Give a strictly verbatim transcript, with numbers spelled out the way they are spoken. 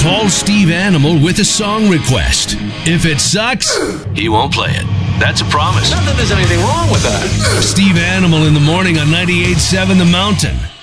Call Steve Animal with a song request. If it sucks, he won't play it. That's a promise. Not that there's anything wrong with that. Steve Animal in the morning on ninety-eight point seven The Mountain.